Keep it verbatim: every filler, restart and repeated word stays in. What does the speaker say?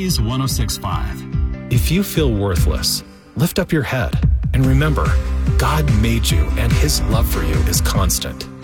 Blaze one oh six point five. If you feel worthless, lift up your head and remember, God made you and His love for you is constant.